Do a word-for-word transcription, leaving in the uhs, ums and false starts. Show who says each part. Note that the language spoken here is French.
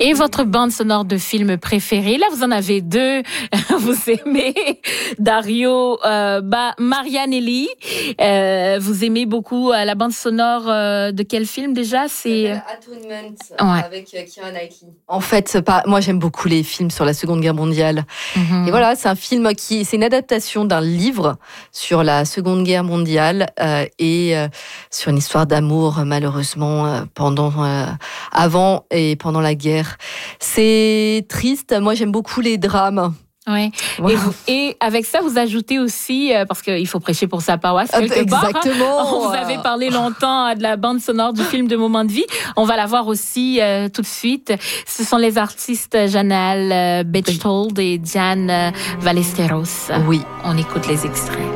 Speaker 1: Et votre bande sonore de film préférée? Là, vous en avez deux. Vous aimez Dario euh, bah, Marianelli. Euh, vous aimez beaucoup euh, la bande sonore euh, de quel film déjà? C'est
Speaker 2: Atonement ouais. avec euh, Keira Knightley. En fait, c'est pas... moi j'aime beaucoup les films sur la Seconde Guerre mondiale. Mm-hmm. Et voilà, c'est un film qui, c'est une adaptation d'un livre sur la Seconde Guerre mondiale euh, et euh, sur une histoire d'amour malheureusement euh, pendant, euh, avant et pendant la guerre. C'est triste. Moi j'aime beaucoup les drames.
Speaker 1: Oui. Wow. Et, vous, et avec ça, vous ajoutez aussi, euh, parce qu'il faut prêcher pour sa paroisse quelque
Speaker 2: Exactement.
Speaker 1: part. Hein. On vous avez parlé longtemps de la bande sonore du film de Moment de vie. On va la voir aussi euh, tout de suite. Ce sont les artistes Janelle euh, Bechtold et Diane euh, Ballesteros.
Speaker 2: Oui.
Speaker 1: On écoute les extraits.